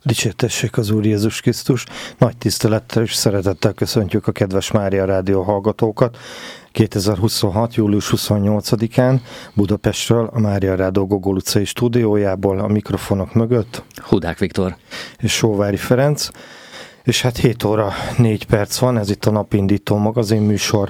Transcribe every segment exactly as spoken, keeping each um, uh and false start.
Dicsértessék az Úr Jézus Krisztus! Nagy tisztelettel és szeretettel köszöntjük a kedves Mária Rádió hallgatókat kétezer-huszonhat. július huszonnyolcadikán Budapestről, a Mária Rádió Gogol utcai stúdiójából, a mikrofonok mögött Hudák Viktor és Sóvári Ferenc. És hát hét óra négy perc van, ez itt a Napindító magazin műsor.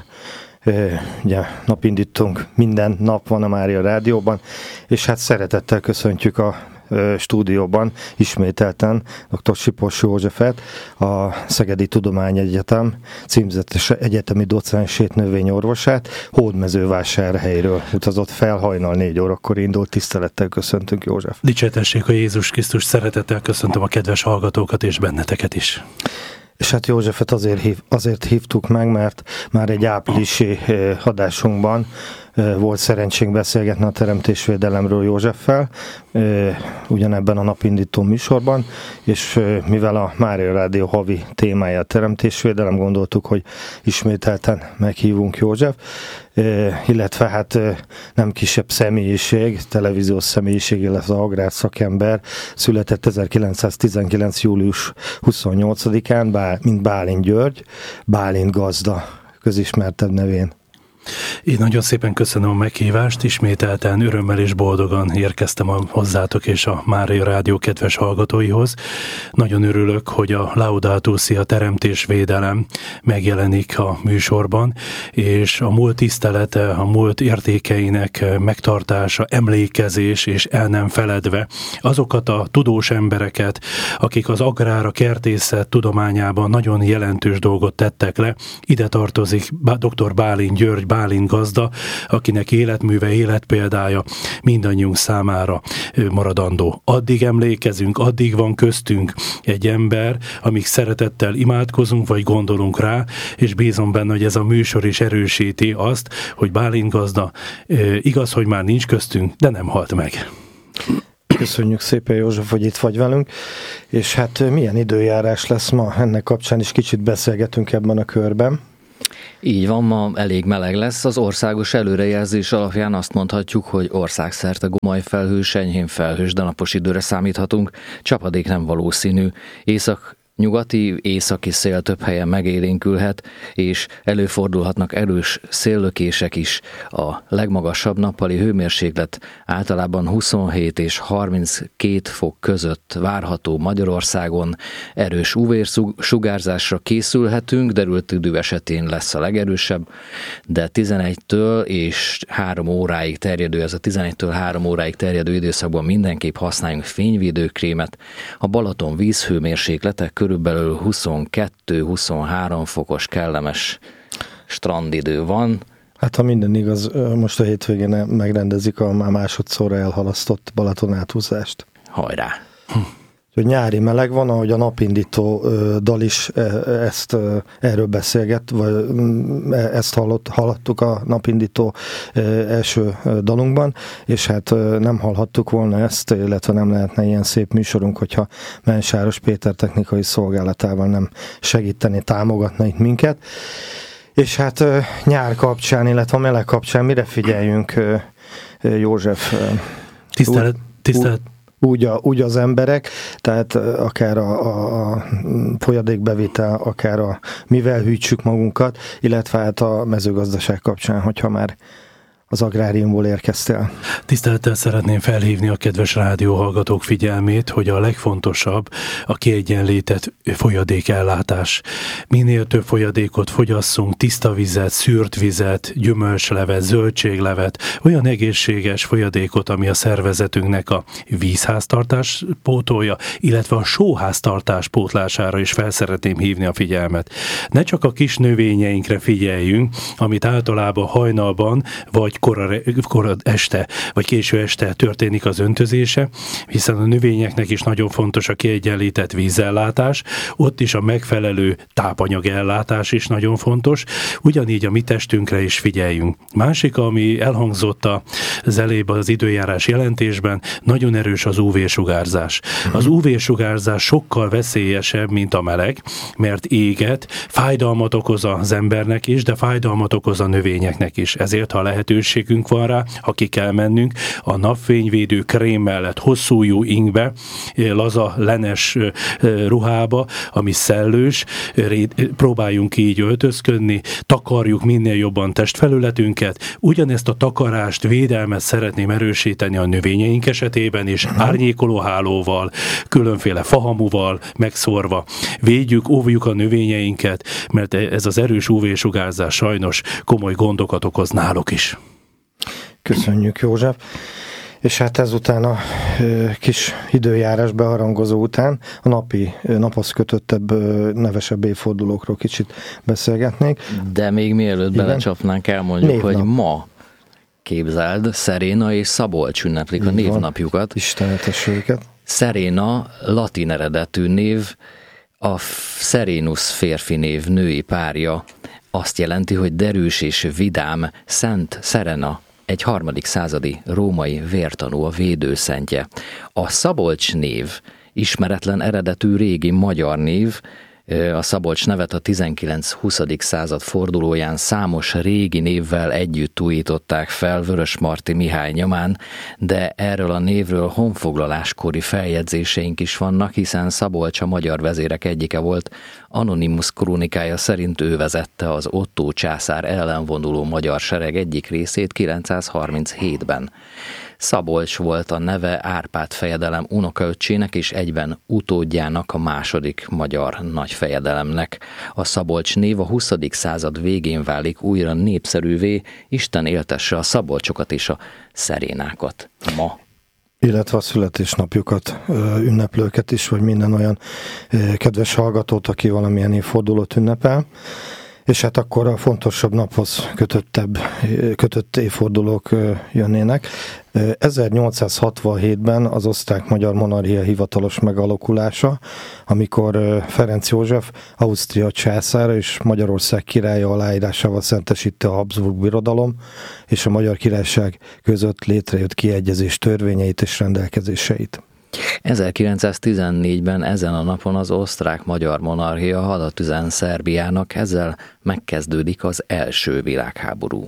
Ugye napindítunk, minden nap van a Mária Rádióban, és hát szeretettel köszöntjük a stúdióban ismételten dr. Sipos Józsefet, a Szegedi Tudományegyetem címzetes egyetemi docensét, növényorvosát. Hódmezővásárhelyről utazott fel, hajnal négy órakor indult. Tisztelettel köszöntünk, József. Dicsértessék a Jézus Krisztus, szeretettel köszöntöm a kedves hallgatókat és benneteket is. És hát Józsefet azért, hív, azért hívtuk meg, mert már egy áprilisi adásunkban volt szerencsénk beszélgetni a teremtésvédelemről Józseffel, ugyanebben a napindító műsorban, és mivel a Mária Rádió havi témája a teremtésvédelem, gondoltuk, hogy ismételten meghívunk József, illetve hát nem kisebb személyiség, televíziós személyiség, illetve agrár szakember, született ezerkilencszáztizenkilenc. július huszonnyolcadikán, mint Bálint György, Bálint gazda, közismertebb nevén. Én nagyon szépen köszönöm a meghívást, ismételten örömmel és boldogan érkeztem a hozzátok és a Mária Rádió kedves hallgatóihoz. Nagyon örülök, hogy a Laudato Si, a teremtésvédelem megjelenik a műsorban, és a múlt tisztelete, a múlt értékeinek megtartása, emlékezés és el nem feledve azokat a tudós embereket, akik az agrár, a kertészet tudományában nagyon jelentős dolgot tettek le. Ide tartozik dr. Bálint György, Bálint gazda, akinek életműve, életpéldája mindannyiunk számára maradandó. Addig emlékezünk, addig van köztünk egy ember, amíg szeretettel imádkozunk, vagy gondolunk rá, és bízom benne, hogy ez a műsor is erősíti azt, hogy Bálint gazda igaz, hogy már nincs köztünk, de nem halt meg. Köszönjük szépen, József, hogy itt vagy velünk, és hát milyen időjárás lesz ma, ennek kapcsán is kicsit beszélgetünk ebben a körben. Így van, ma elég meleg lesz. Az országos előrejelzés alapján azt mondhatjuk, hogy országszerte gomoly felhős, enyhén felhős, de napos időre számíthatunk. Csapadék nem valószínű. Észak Nyugati, északi szél több helyen megélénkülhet, és előfordulhatnak erős széllökések is. A legmagasabb nappali hőmérséklet általában huszonhét és harminckét fok között várható Magyarországon. Erős ú vé-sugárzásra készülhetünk, derült idő esetén lesz a legerősebb, de tizenegytől és három óráig terjedő, ez a tizenegytől három óráig terjedő időszakban mindenképp használjunk fényvédőkrémet. A Balaton vízhőmérséklete körülbelül huszonkettő-huszonhárom fokos kellemes strandidő van. Hát ha minden igaz, most a hétvégén megrendezik a már másodszorra elhalasztott Balaton áthúzást. Hajrá! Hm. Hogy nyári meleg van, ahogy a napindító dal is ezt, erről beszélget, vagy ezt hallott, hallottuk a napindító első dalunkban, és hát nem hallhattuk volna ezt, illetve nem lehetne ilyen szép műsorunk, hogyha Mensáros Péter technikai szolgálatával nem segíteni, támogatna itt minket. És hát nyár kapcsán, illetve a meleg kapcsán mire figyeljünk, József? Tisztelet, tisztelet. Úgy, a, úgy az emberek, tehát akár a, a, a folyadékbevitel, akár a mivel hűtsük magunkat, illetve hát a mezőgazdaság kapcsán, hogyha már az agráriumból érkeztél. Tisztelettel szeretném felhívni a kedves rádióhallgatók figyelmét, hogy a legfontosabb a kiegyenlített folyadékellátás. Minél több folyadékot fogyasszunk, tiszta vizet, szűrt vizet, gyümölcslevet, zöldséglevet, olyan egészséges folyadékot, ami a szervezetünknek a vízháztartás pótolja, illetve a sóháztartás pótlására is fel szeretném hívni a figyelmet. Ne csak a kis növényeinkre figyeljünk, amit általában hajnalban vagy Kora, kora este, vagy késő este történik az öntözése, hiszen a növényeknek is nagyon fontos a kiegyenlített vízellátás, ott is a megfelelő tápanyagellátás is nagyon fontos, ugyanígy a mi testünkre is figyeljünk. Másik, ami elhangzott az elébb az időjárás jelentésben, nagyon erős az ú vé-sugárzás. Az ú vé-sugárzás sokkal veszélyesebb, mint a meleg, mert éget, fájdalmat okoz az embernek is, de fájdalmat okoz a növényeknek is. Ezért, ha lehetőség lehetőségünk van rá, ha ki kell mennünk, a napfényvédő krém mellett hosszú jó ingbe, laza, lenes ruhába, ami szellős, próbáljunk így öltözködni, takarjuk minél jobban testfelületünket. Ugyanezt a takarást, védelmet szeretném erősíteni a növényeink esetében, és árnyékolóhálóval, különféle fahamuval megszórva védjük, óvjuk a növényeinket, mert ez az erős ú vé-sugárzás sajnos komoly gondokat okoz náluk is. Köszönjük, József. És hát ezután a ö, kis időjárás beharangozó után a napi, naphoz kötöttebb, ö, nevesebb évfordulókról kicsit beszélgetnék. De még mielőtt Igen? belecsapnánk, elmondjuk, Névnap. hogy ma képzeld, Szeréna és Szabolcs ünneplik Így a névnapjukat. Istenetes őket. Szeréna latin eredetű név, a Serenus férfi név női párja. Azt jelenti, hogy derűs és vidám, Szent Serena, egy harmadik századi római vértanú, a védőszentje. A Szabolcs név ismeretlen eredetű régi magyar név. A Szabolcs nevet a tizenkilenc-huszadik század fordulóján számos régi névvel együtt újították fel Vörösmarty Mihály nyomán, de erről a névről honfoglaláskori feljegyzéseink is vannak, hiszen Szabolcs a magyar vezérek egyike volt. Anonymus krónikája szerint ő vezette az Ottó császár ellen vonuló magyar sereg egyik részét kilencszázharminchétben. Szabolcs volt a neve Árpád fejedelem unokaöccsének és egyben utódjának, a második magyar nagyfejedelemnek. A Szabolcs név a huszadik század végén válik újra népszerűvé, Isten éltesse a szabolcsokat és a szerénákat ma. Illetve a születésnapjukat, ünneplőket is, vagy minden olyan kedves hallgatót, aki valamilyen évfordulót ünnepel. És hát akkor a fontosabb naphoz kötöttebb, kötött évfordulók jönnének. ezernyolcszázhatvanhétben az osztrák-magyar monarchia hivatalos megalakulása, amikor Ferenc József, Ausztria császára és Magyarország királya aláírásával szentesítte a Habsburg birodalom és a Magyar Királyság között létrejött kiegyezés törvényeit és rendelkezéseit. ezerkilencszáztizennégyben ezen a napon az osztrák-magyar monarchia hadat üzen Szerbiának, ezzel megkezdődik az első világháború.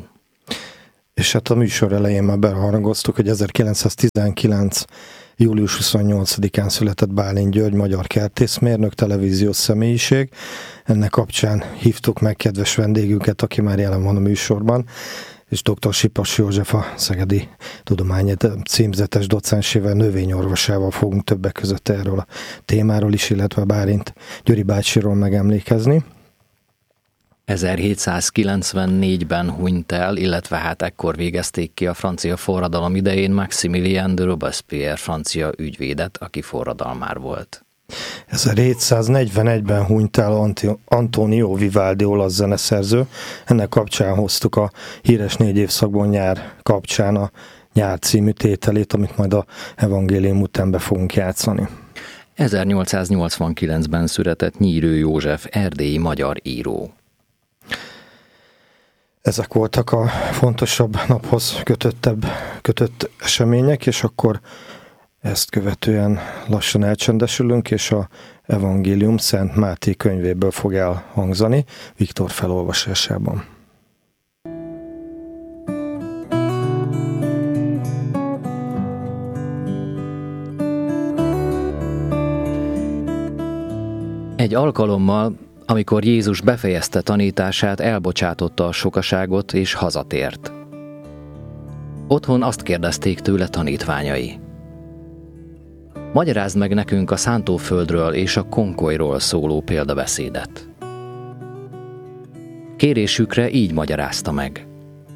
És hát a műsor elején már beharangoztuk, hogy ezerkilencszáztizenkilenc. július huszonnyolcadikán született Bálint György, magyar kertészmérnök, televíziós személyiség. Ennek kapcsán hívtuk meg kedves vendégünket, aki már jelen van a műsorban, és dr. Sipas József, a Szegedi Tudományegyetem címzetes docensével, növényorvosával fogunk többek között erről a témáról is, illetve Bálint Győri bácsiról megemlékezni. ezerhétszázkilencvennégyben hunyt el, illetve hát ekkor végezték ki a francia forradalom idején Maximilien de Robespierre francia ügyvédet, aki forradalmár volt. ezerhétszáznegyvenegyben hunyt el Antonio Vivaldi olasz zeneszerző. Ennek kapcsán hoztuk a híres négy évszakban nyár kapcsán a Nyár című tételét, amit majd a evangélium után be fogunk játszani. ezernyolcszáznyolcvankilencben született Nyírő József, erdélyi magyar író. Ezek voltak a fontosabb naphoz kötöttebb, kötött események, és akkor ezt követően lassan elcsendesülünk, és a Evangélium Szent Máté könyvéből fog elhangzani Viktor felolvasásában. Egy alkalommal, amikor Jézus befejezte tanítását, elbocsátotta a sokaságot és hazatért. Otthon azt kérdezték tőle tanítványai: magyarázd meg nekünk a szántóföldről és a konkolyról szóló példabeszédet. Kérésükre így magyarázta meg: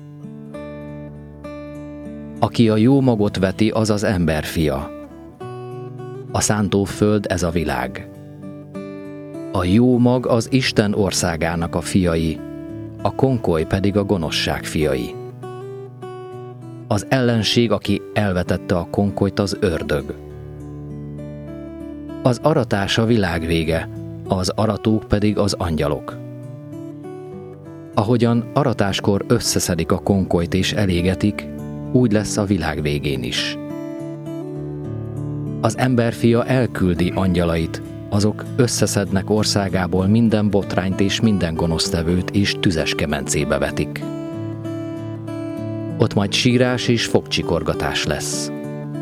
aki a jó magot veti, az az ember fia. A szántóföld ez a világ. A jó mag az Isten országának a fiai, a konkoly pedig a gonoszság fiai. Az ellenség, aki elvetette a konkolyt, az ördög. Az aratás a világ vége, az aratók pedig az angyalok. Ahogyan aratáskor összeszedik a konkolyt és elégetik, úgy lesz a világ végén is. Az emberfia elküldi angyalait, azok összeszednek országából minden botrányt és minden gonosztevőt, és tüzes kemencébe vetik. ott majd sírás és fogcsikorgatás lesz.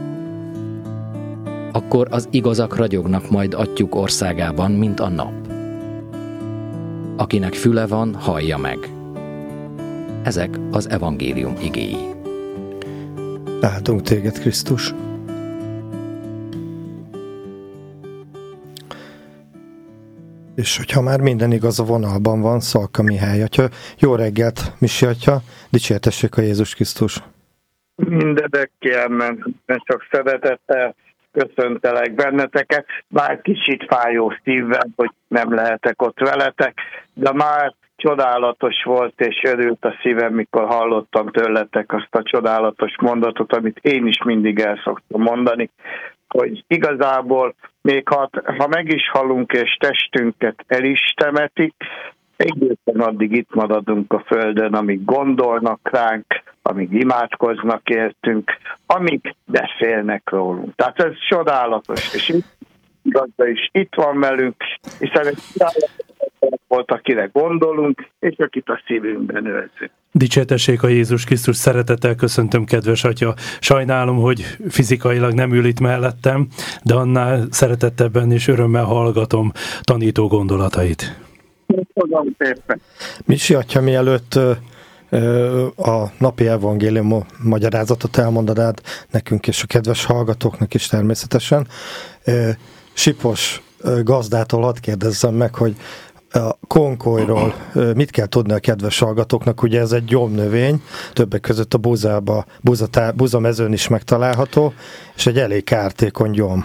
Akkor az igazak ragyognak majd atyjuk országában, mint a nap. Akinek füle van, hallja meg. Ezek az evangélium igéi. Áldunk téged, Krisztus! És hogyha már minden igaz a vonalban van, Szalka Mihály atya. Jó reggelt, Misi atya, dicsértessék a Jézus Krisztus! Mindenek kérmen, csak szeretettel köszöntelek benneteket, bár kicsit fájó szívvel, hogy nem lehetek ott veletek, de már csodálatos volt, és örült a szívem, mikor hallottam tőletek azt a csodálatos mondatot, amit én is mindig el szoktam mondani, hogy igazából még ha, ha meg is halunk, és testünket el is temetik, egészen addig itt maradunk a földön, amíg gondolnak ránk, amíg imádkoznak értünk, amíg beszélnek rólunk. Tehát ez csodálatos, és itt, igazán is itt van velünk, hiszen egy csodálatos volt, akire gondolunk, és akit a szívünkben őrzünk. Dicsértessék a Jézus Krisztus, szeretettel köszöntöm, kedves atya. Sajnálom, hogy fizikailag nem ül itt mellettem, de annál szeretettebben és örömmel hallgatom tanító gondolatait. Köszönöm szépen. Misi atya, mielőtt ö, ö, a napi evangélium magyarázatot elmondanád nekünk és a kedves hallgatóknak is természetesen, ö, Sipos ö, gazdától hadd kérdezzem meg, hogy a konkolyról mit kell tudni a kedves hallgatóknak? Ugye ez egy gyomnövény, többek között a búzába, búzatá, búzamezőn is megtalálható, és egy elég kártékony gyom.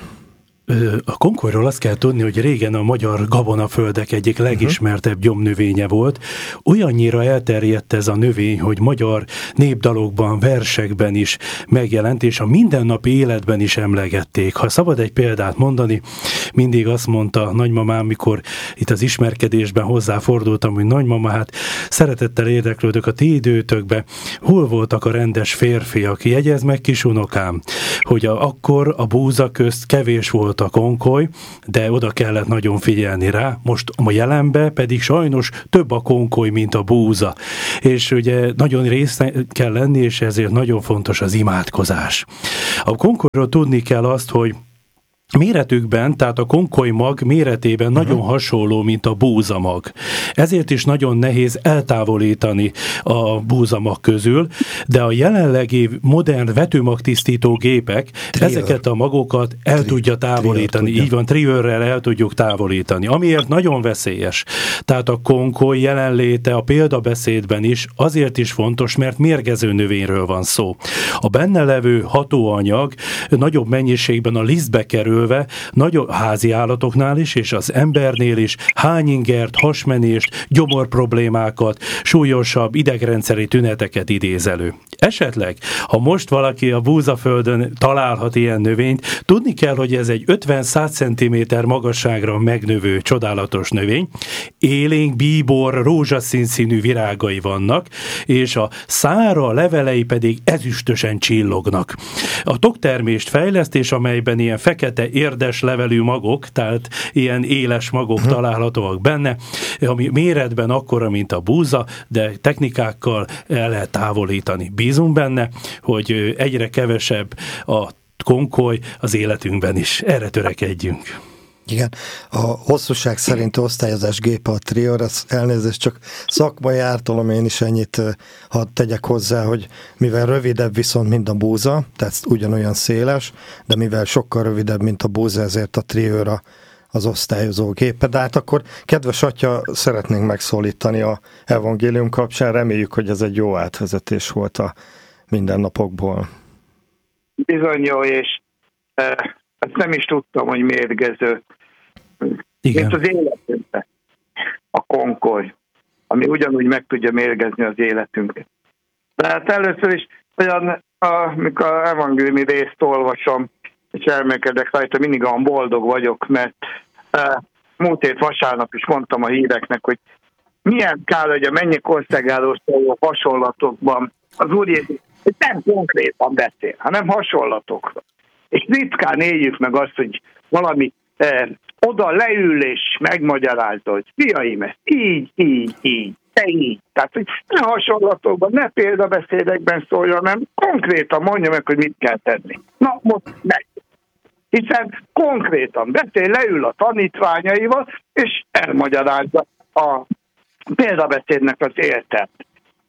A konkolyról azt kell tudni, hogy régen a magyar gabonaföldek egyik legismertebb gyomnövénye volt. Olyannyira elterjedt ez a növény, hogy magyar népdalokban, versekben is megjelent, és a mindennapi életben is emlegették. Ha szabad egy példát mondani, mindig azt mondta nagymamám, mikor itt az ismerkedésben hozzáfordultam, hogy nagymama, hát szeretettel érdeklődök a ti időtökbe, hol voltak a rendes férfiak? Jegyezd meg, kisunokám, hogy a, akkor a búza közt kevés volt a konkoly, de oda kellett nagyon figyelni rá. Most a jelenben pedig sajnos több a konkoly, mint a búza. És ugye nagyon részt kell lenni, és ezért nagyon fontos az imádkozás. A konkolyról tudni kell azt, hogy méretükben, tehát a konkolymag méretében uh-huh. nagyon hasonló, mint a búzamag. Ezért is nagyon nehéz eltávolítani a búzamag közül, de a jelenlegi modern vetőmagtisztító gépek Trier. ezeket a magokat el Tri- tudja távolítani. Trier, Így van, triőrrel el tudjuk távolítani, amiért nagyon veszélyes. Tehát a konkoly jelenléte a példabeszédben is azért is fontos, mert mérgező növényről van szó. A benne levő hatóanyag nagyobb mennyiségben a lisztbe kerül, nagyobb házi állatoknál is, és az embernél is hányingert, hasmenést, gyomor problémákat, súlyosabb idegrendszeri tüneteket idéz elő. Esetleg, ha most valaki a búzaföldön találhat ilyen növényt, tudni kell, hogy ez egy ötven-száz centiméter magasságra megnövő csodálatos növény, élénk, bíbor, rózsaszín színű virágai vannak, és a szára, a levelei pedig ezüstösen csillognak. A toktermést fejlesztés, amelyben ilyen fekete érdes levelű magok, tehát ilyen éles magok uh-huh. találhatóak benne, ami méretben akkora, mint a búza, de technikákkal el lehet távolítani. Bízunk benne, hogy egyre kevesebb a konkoly az életünkben is. Erre törekedjünk. Igen, a hosszúság szerinti osztályozás gépe a Trier, az elnézést, csak szakmai ártalom, én is ennyit hadd tegyek hozzá, hogy mivel rövidebb viszont, mint a búza, tehát ugyanolyan széles, de mivel sokkal rövidebb, mint a búza, ezért a Trier a az osztályozó gépe. De hát akkor, kedves atya, szeretnénk megszólítani a evangélium kapcsán, reméljük, hogy ez egy jó átvezetés volt a mindennapokból. Bizony jó, és e, ezt nem is tudtam, hogy mérgező. Igen. Mint az életünkben a konkoly, ami ugyanúgy meg tudja mérgezni az életünket. De hát először is olyan, amikor az evangéliumi részt olvasom, és elmélkedek rajta, mindig olyan boldog vagyok, mert uh, múlt hét vasárnap is mondtam a híreknek, hogy milyen kár, hogy a mennyek országáról szóló hasonlatokban az Úr Jézus nem konkrétan beszél, hanem hasonlatokra. És ritkán éljük meg azt, hogy valami eh, oda leül és megmagyarázza, hogy fiaim, ezt így, így, így, te ne így. Tehát, hogy ne hasonlatokban, ne példabeszédekben szóljon, hanem konkrétan mondja meg, hogy mit kell tenni. Na, most meg. Hiszen konkrétan beszél, leül a tanítványaival, és elmagyarázza a példabeszédnek az értelmet.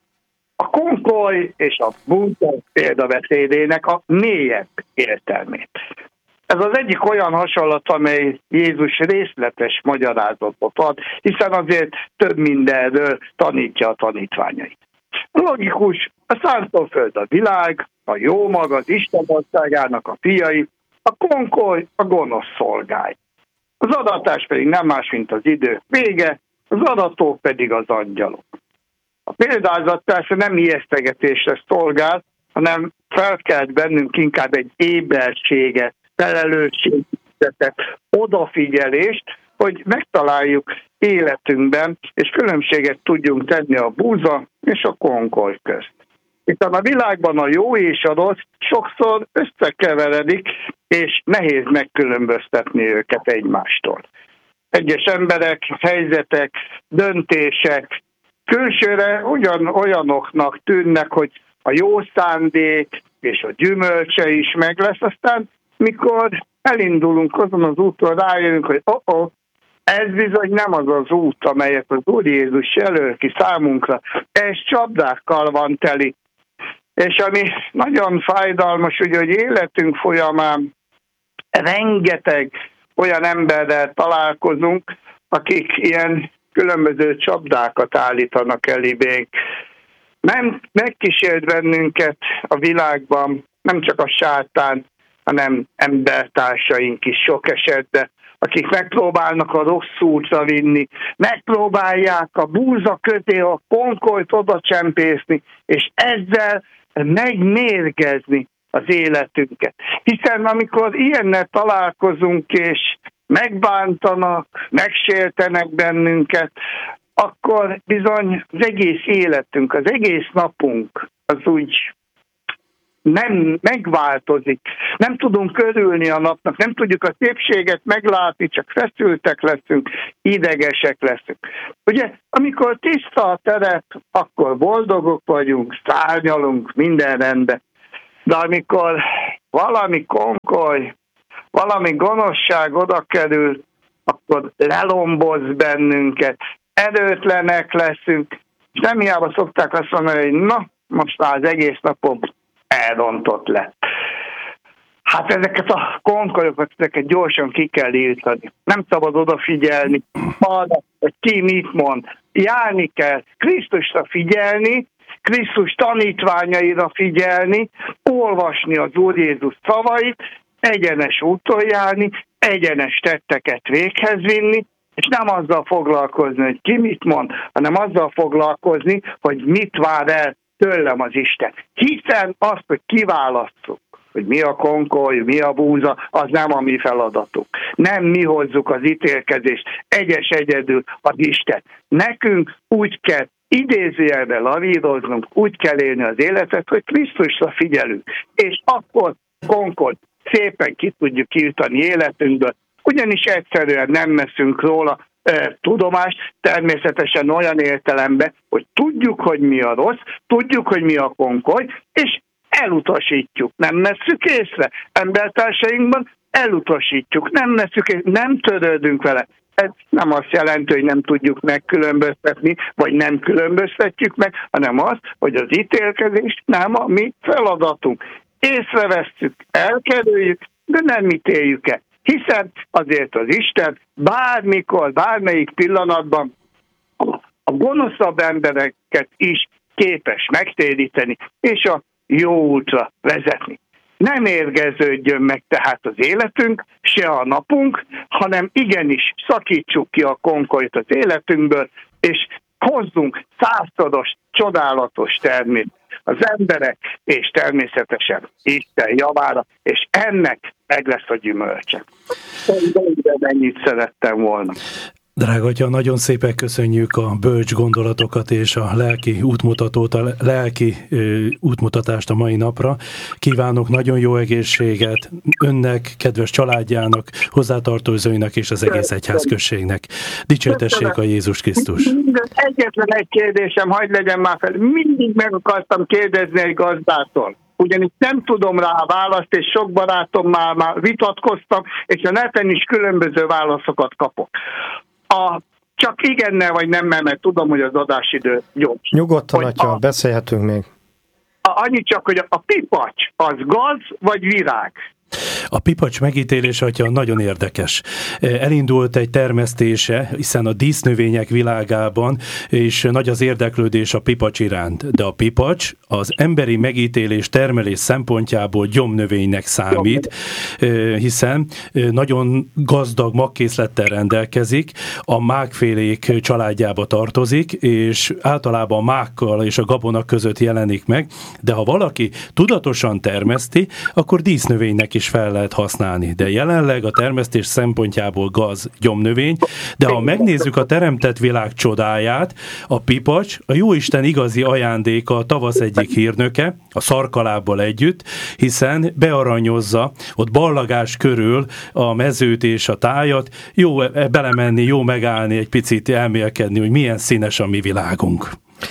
A konkoly és a búza példabeszédének a mélyebb értelmét. Ez az egyik olyan hasonlat, amely Jézus részletes magyarázatot ad, hiszen azért több mindenről tanítja a tanítványait. Logikus, a szántóföld a világ, a jó mag, az Isten országának a fiai, a konkoly a gonosz szolgály. Az adatás pedig nem más, mint az idő vége, az adatok pedig az angyalok. A példázat persze nem ijesztegetésre szolgál, hanem felkelt bennünk inkább egy éberséget, felelősséget, odafigyelést, hogy megtaláljuk életünkben, és különbséget tudjunk tenni a búza és a konkoly közt. Hiszen a világban a jó és a rossz sokszor összekeveredik, és nehéz megkülönböztetni őket egymástól. Egyes emberek, helyzetek, döntések külsőre ugyan olyanoknak tűnnek, hogy a jó szándék és a gyümölcse is meg lesz, aztán mikor elindulunk azon az úton, rájövünk, hogy oh, oh, ez bizony nem az az út, amelyet az Úr Jézus jelöl ki számunkra, ez csapdákkal van teli. És ami nagyon fájdalmas, ugye, hogy életünk folyamán rengeteg olyan emberrel találkozunk, akik ilyen különböző csapdákat állítanak elébénk. Nem megkísért bennünket a világban, nem csak a sátán, hanem embertársaink is sok esetben, akik megpróbálnak a rossz útra vinni, megpróbálják a búza közé a konkolyt oda csempészni, és ezzel megmérgezni az életünket. Hiszen amikor ilyennel találkozunk, és megbántanak, megsértenek bennünket, akkor bizony az egész életünk, az egész napunk az úgy nem megváltozik. Nem tudunk örülni a napnak, nem tudjuk a szépséget meglátni, csak feszültek leszünk, idegesek leszünk. Ugye, amikor tiszta a terep, akkor boldogok vagyunk, szárnyalunk, minden rendben. De amikor valami konkoly, valami gonoszság oda kerül, akkor lelomboz bennünket, erőtlenek leszünk, és nem hiába szokták azt mondani, hogy na, most már az egész napom elrontott lett. Hát ezeket a konkolyokat, ezeket gyorsan ki kell írtani. Nem szabad odafigyelni arra, hogy ki mit mond. Járni kell, Krisztusra figyelni, Krisztus tanítványaira figyelni, olvasni az Úr Jézus szavait, egyenes úton járni, egyenes tetteket véghez vinni, és nem azzal foglalkozni, hogy ki mit mond, hanem azzal foglalkozni, hogy mit vár el tőlem az Isten. Hiszen azt, hogy kiválasszuk, hogy mi a konkoly, mi a búza, az nem a mi feladatunk. Nem mi hozzuk az ítélkezést, egyes egyedül az Isten. Nekünk úgy kell idézőjelben lavíroznunk, úgy kell élni az életet, hogy Krisztusra figyelünk. És akkor konkoly szépen ki tudjuk írtani életünkből, ugyanis egyszerűen nem veszünk róla e, tudomást, természetesen olyan értelemben, hogy tudjuk, hogy mi a rossz, tudjuk, hogy mi a konkoly, és elutasítjuk, nem vesszük észre. Embertársainkban elutasítjuk, nem vesszük észre, nem törődünk vele. Ez nem azt jelenti, hogy nem tudjuk megkülönböztetni, vagy nem különböztetjük meg, hanem az, hogy az ítélkezés nem a mi feladatunk. Észrevesszük, elkerüljük, de nem ítéljük el. Hiszen azért az Isten bármikor, bármelyik pillanatban a gonoszabb embereket is képes megtéríteni, és a jó útra vezetni. Nem érgeződjön meg tehát az életünk, se a napunk, hanem igenis szakítsuk ki a konkolyt az életünkből, és hozzunk százszoros, csodálatos termét az emberek, és természetesen Isten javára, és ennek meg lesz a gyümölcse. De ennyit szerettem volna. Drága atya, nagyon szépen köszönjük a bölcs gondolatokat és a lelki útmutatót, a lelki ö, útmutatást a mai napra. Kívánok nagyon jó egészséget önnek, kedves családjának, hozzátartozóinak és az egész egyházközségnek. Dicsértessék a Jézus Krisztus! Egyetlen egy kérdésem, hagyd legyen már fel. Mindig meg akartam kérdezni egy gazdától. Ugyanis nem tudom rá a választ, és sok barátommal már vitatkoztam, és a neten is különböző válaszokat kapok. A, csak igennel vagy nemmel, mert tudom, hogy az adásidő gyors. Nyugodtan, atya, a, beszélhetünk még. A, annyit csak, hogy a pipacs az gaz vagy virág? A pipacs megítélése, atya, nagyon érdekes. Elindult egy termesztése, hiszen a dísznövények világában és nagy az érdeklődés a pipacs iránt. De a pipacs az emberi megítélés termelés szempontjából gyomnövénynek számít, hiszen nagyon gazdag magkészlettel rendelkezik, a mákfélék családjába tartozik, és általában a mákkal és a gabona között jelenik meg, de ha valaki tudatosan termeszti, akkor dísznövénynek is fel lehet használni. De jelenleg a termesztés szempontjából gaz gyomnövény, de ha megnézzük a teremtett világ csodáját, a pipacs a Jóisten igazi ajándéka, a tavasz egyik hírnöke, a szarkalábbal együtt, hiszen bearanyozza ott ballagás körül a mezőt és a tájat, jó belemenni, jó megállni, egy picit elmélkedni, hogy milyen színes a mi világunk.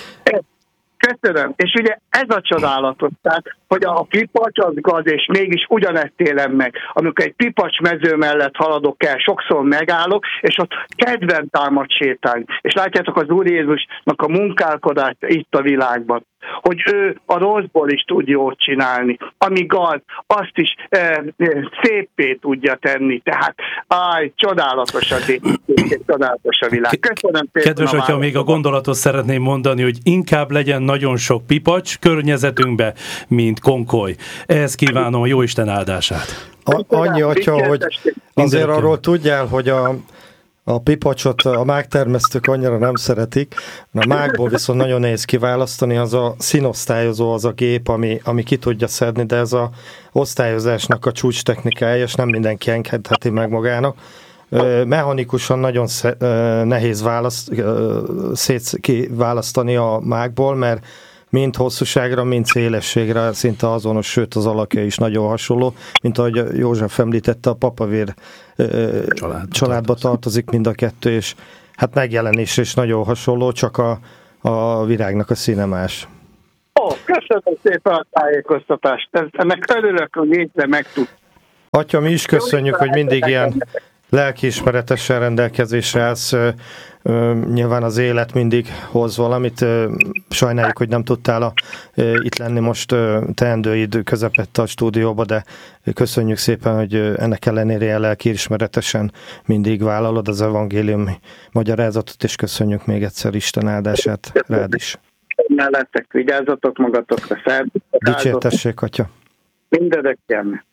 Köszönöm. És ugye ez a csodálatos, tehát, hogy a pipacs az gaz, és mégis ugyanezt élem meg. Amikor egy pipacs mező mellett haladok el, sokszor megállok, és ott kedven támad sétálni. És látjátok az Úr Jézusnak a munkálkodást itt a világban, hogy ő a rosszból is tud jót csinálni. Ami gaz, azt is e, e, széppé tudja tenni. Tehát, áj, csodálatos a dé- csodálatos a világ. Köszönöm szépen. Kedves atya, még a gondolatot szeretném mondani, hogy inkább legyen nagyon sok pipacs környezetünkbe, mint konkoly. Ehhez kívánom a Jóisten áldását. A, annyi, atya, hogy azért arról tudjál, hogy a A pipacsot a mágtermesztők annyira nem szeretik, a mágból viszont nagyon nehéz kiválasztani, az a színosztályozó, az a gép, ami, ami ki tudja szedni, de ez a osztályozásnak a csúcs technikája, és nem mindenki engedheti meg magának. Mechanikusan nagyon nehéz választ, szét kiválasztani a mágból, mert mind hosszúságra, mind szélességre szinte azonos, sőt az alakja is nagyon hasonló, mint ahogy József említette, a papavér családba, családba tartozik mind a kettő, és hát megjelenésre is nagyon hasonló, csak a, a virágnak a színe más. Ó, köszönöm szépen a tájékoztatást, ennek örülök, hogy végre megtud. Atya, mi is köszönjük, hogy mindig ilyen lelkiismeretesen rendelkezésre állsz. Nyilván az élet mindig hoz valamit. Sajnáljuk, hogy nem tudtál a, itt lenni most teendőid közepette a stúdióba, de köszönjük szépen, hogy ennek ellenére ilyen lelkiismeretesen mindig vállalod az evangélium magyarázatot, és köszönjük még egyszer Isten áldását rád is. Mellettek, vigyázzatok magatokra, szervusztok. Dicsértessék, atya. Mindenek jönne.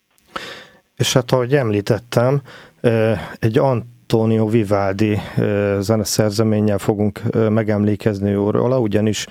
És hát, ahogy említettem, egy Antonio Vivaldi zeneszerzeménnyel fogunk megemlékezni róla, ugyanis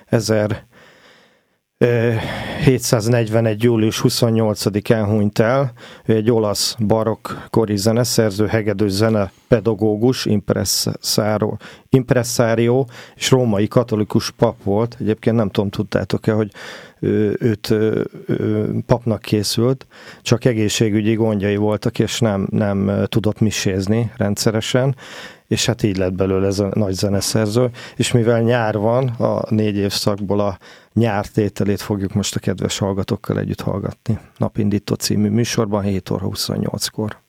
ezerhétszáznegyvenegy. július huszonnyolcadikán hunyt el. Ő egy olasz barokkori zeneszerző, hegedűs zenepedagógus, impresszárió és római katolikus pap volt. Egyébként nem tudom, tudtátok-e, hogy ő, őt ő, ő, papnak készült, csak egészségügyi gondjai voltak, és nem, nem tudott misézni rendszeresen, és hát így lett belőle ez a nagy zeneszerző, és mivel nyár van, a négy évszakból a nyár tételét fogjuk most a kedves hallgatókkal együtt hallgatni. Napindító című műsorban hét óra huszonnyolckor.